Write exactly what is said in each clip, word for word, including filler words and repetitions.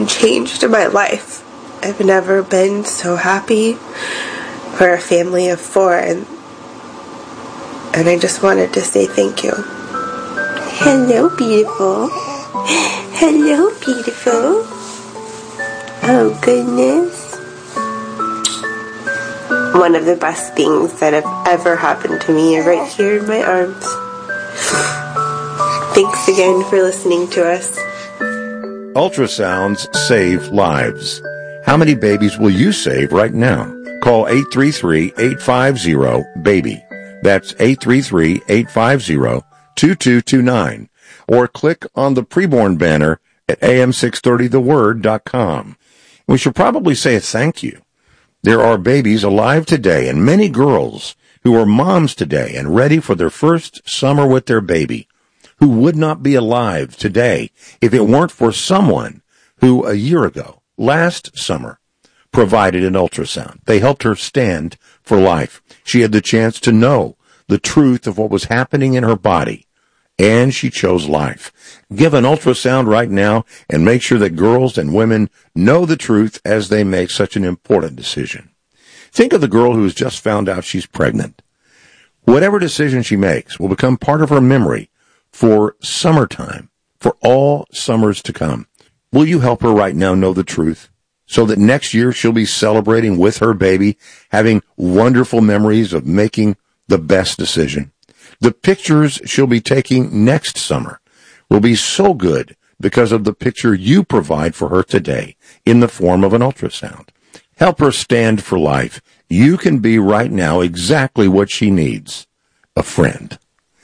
something changed in my life. I've never been so happy for a family of four, and, and I just wanted to say thank you. Hello, beautiful. Hello, beautiful. Oh, goodness. One of the best things that have ever happened to me are right here in my arms. Thanks again for listening to us. Ultrasounds save lives. How many babies will you save right now? Call eight three three, eight five zero, BABY. That's eight three three, eight five zero, two two two nine. Or click on the preborn banner at A M six thirty the word dot com. We should probably say a thank you. There are babies alive today and many girls who are moms today and ready for their first summer with their baby, who would not be alive today if it weren't for someone who a year ago, last summer, provided an ultrasound. They helped her stand for life. She had the chance to know the truth of what was happening in her body, and she chose life. Give an ultrasound right now and make sure that girls and women know the truth as they make such an important decision. Think of the girl who has just found out she's pregnant. Whatever decision she makes will become part of her memory for summertime, for all summers to come. Will you help her right now know the truth so that next year she'll be celebrating with her baby, having wonderful memories of making the best decision? The pictures she'll be taking next summer will be so good because of the picture you provide for her today in the form of an ultrasound. Help her stand for life. You can be right now exactly what she needs, a friend.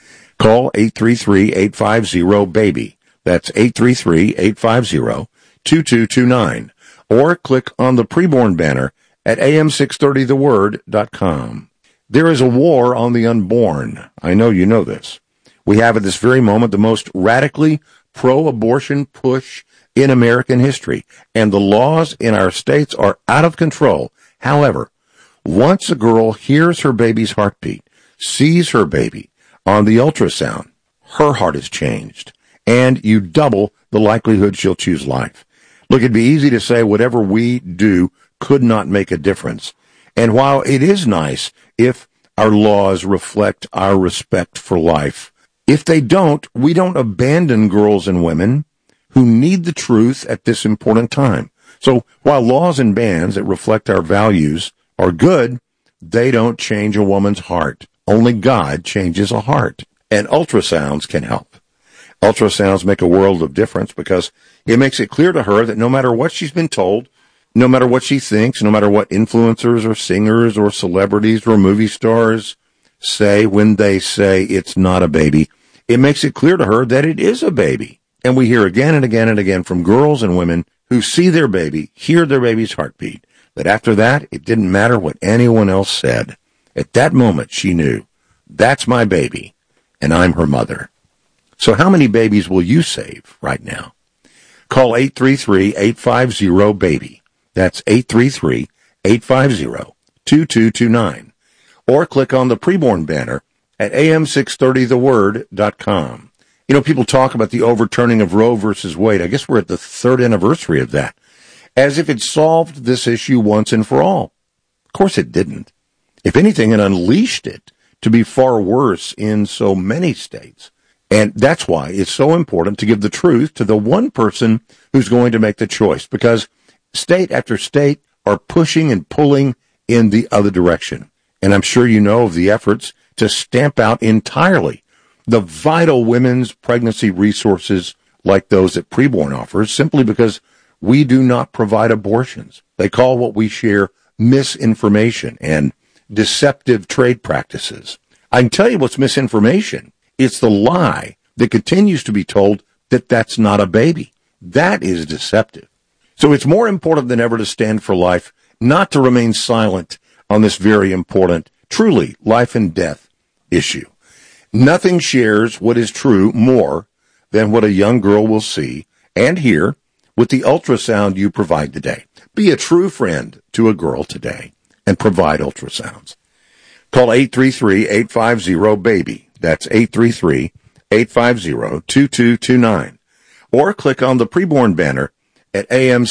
Call eight three three, eight five zero, BABY. That's eight three three, eight five zero, two two two nine. Or click on the preborn banner at A M six thirty the word dot com. There is a war on the unborn. I know you know this. We have at this very moment the most radically pro-abortion push in American history, and the laws in our states are out of control. However, once a girl hears her baby's heartbeat, sees her baby on the ultrasound, her heart is changed, and you double the likelihood she'll choose life. Look, it'd be easy to say whatever we do could not make a difference. And while it is nice if our laws reflect our respect for life, if they don't, we don't abandon girls and women who need the truth at this important time. So while laws and bans that reflect our values are good, they don't change a woman's heart. Only God changes a heart, and ultrasounds can help. Ultrasounds make a world of difference because it makes it clear to her that no matter what she's been told, no matter what she thinks, no matter what influencers or singers or celebrities or movie stars say when they say it's not a baby, it makes it clear to her that it is a baby. And we hear again and again and again from girls and women who see their baby, hear their baby's heartbeat, that after that, it didn't matter what anyone else said. At that moment, she knew, that's my baby, and I'm her mother. So how many babies will you save right now? Call eight three three, eight five zero, BABY. That's eight three three, eight five zero, two two two nine. Or click on the preborn banner at A M six thirty the word dot com. You know, people talk about the overturning of Roe versus Wade. I guess we're at the third anniversary of that, as if it solved this issue once and for all. Of course it didn't. If anything, it unleashed it to be far worse in so many states. And that's why it's so important to give the truth to the one person who's going to make the choice, because state after state are pushing and pulling in the other direction. And I'm sure you know of the efforts to stamp out entirely the vital women's pregnancy resources like those that Preborn offers, simply because we do not provide abortions. They call what we share misinformation and deceptive trade practices. I can tell you what's misinformation. It's the lie that continues to be told that that's not a baby. That is deceptive. So it's more important than ever to stand for life, not to remain silent on this very important, truly life and death issue. Nothing shares what is true more than what a young girl will see and hear with the ultrasound you provide today. Be a true friend to a girl today and provide ultrasounds. Call eight three three, eight five zero, BABY. That's eight three three, eight five zero, two two two nine. Or click on the Preborn banner at A M